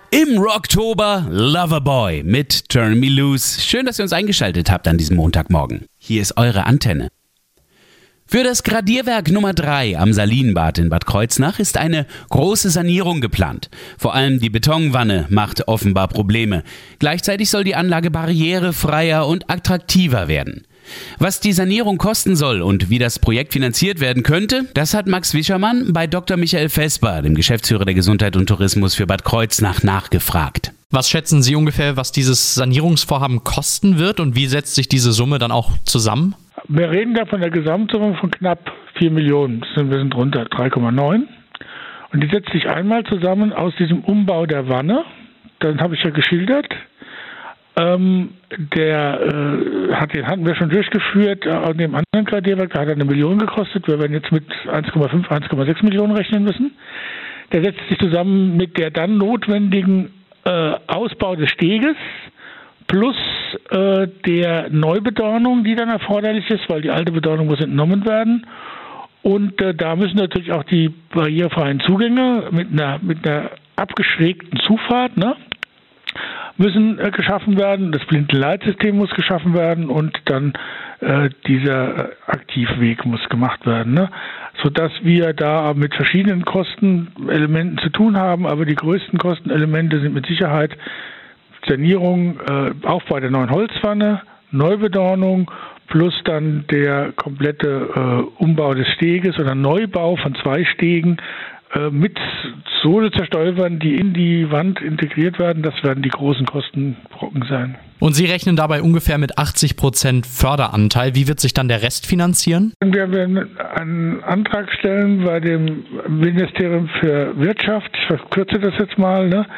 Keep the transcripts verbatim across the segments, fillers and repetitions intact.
Im Rocktober Loverboy mit Turn Me Loose. Schön, dass ihr uns eingeschaltet habt an diesem Montagmorgen. Hier ist eure Antenne. Für das Gradierwerk Nummer drei am Salinenbad in Bad Kreuznach ist eine große Sanierung geplant. Vor allem die Betonwanne macht offenbar Probleme. Gleichzeitig soll die Anlage barrierefreier und attraktiver werden. Was die Sanierung kosten soll und wie das Projekt finanziert werden könnte, das hat Max Wischermann bei Doktor Michael Vesper, dem Geschäftsführer der Gesundheit und Tourismus für Bad Kreuznach, nachgefragt. Was schätzen Sie ungefähr, was dieses Sanierungsvorhaben kosten wird und wie setzt sich diese Summe dann auch zusammen? Wir reden da von der Gesamtsumme von knapp vier Millionen, wir sind drunter drei Komma neun. Und die setzt sich einmal zusammen aus diesem Umbau der Wanne, das habe ich ja geschildert. Ähm, der äh, hat den hatten wir schon durchgeführt äh, an dem anderen Gradierwerk, da hat er eine Million gekostet. Wir werden jetzt mit eins Komma fünf, eins Komma sechs Millionen rechnen müssen. Der setzt sich zusammen mit der dann notwendigen äh, Ausbau des Steges plus äh, der Neubedornung, die dann erforderlich ist, weil die alte Bedornung muss entnommen werden. Und äh, da müssen natürlich auch die barrierefreien Zugänge mit einer mit einer abgeschrägten Zufahrt, ne? müssen äh, geschaffen werden, das Blindenleitsystem muss geschaffen werden und dann äh, dieser äh, Aktivweg muss gemacht werden, ne? Sodass wir da mit verschiedenen Kostenelementen zu tun haben, aber die größten Kostenelemente sind mit Sicherheit Sanierung, äh, Aufbau der neuen Holzwanne, Neubedornung plus dann der komplette äh, Umbau des Steges oder Neubau von zwei Stegen äh, mit Sohlezerstäubern, die in die Wand integriert werden. Das werden die großen Kostenbrocken sein. Und Sie rechnen dabei ungefähr mit achtzig Prozent Förderanteil. Wie wird sich dann der Rest finanzieren? Wir werden einen Antrag stellen bei dem Ministerium für Wirtschaft, ich verkürze das jetzt mal, ne?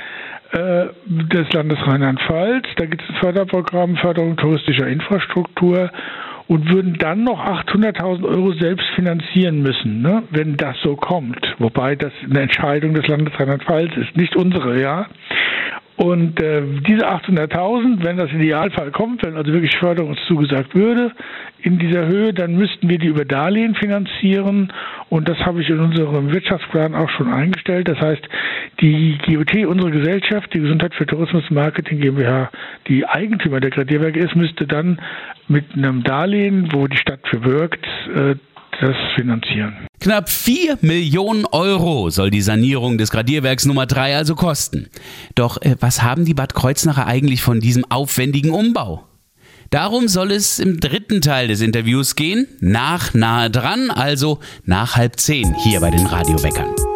des Landes Rheinland-Pfalz. Da gibt es ein Förderprogramm, Förderung touristischer Infrastruktur und würden dann noch achthunderttausend Euro selbst finanzieren müssen, ne, wenn das so kommt. Wobei das eine Entscheidung des Landes Rheinland-Pfalz ist, nicht unsere, ja. Und äh, diese achthunderttausend, wenn das Idealfall kommt, wenn also wirklich Förderung uns zugesagt würde, in dieser Höhe, dann müssten wir die über Darlehen finanzieren. Und das habe ich in unserem Wirtschaftsplan auch schon eingestellt. Das heißt, die G O T, unsere Gesellschaft, die Gesundheit für Tourismus und Marketing GmbH, die Eigentümer der Gradierwerke ist, müsste dann mit einem Darlehen, wo die Stadt für wirkt, äh, das finanzieren. Knapp vier Millionen Euro soll die Sanierung des Gradierwerks Nummer drei also kosten. Doch äh, was haben die Bad Kreuznacher eigentlich von diesem aufwendigen Umbau? Darum soll es im dritten Teil des Interviews gehen, nach nahe dran, also nach halb zehn hier bei den Radioweckern.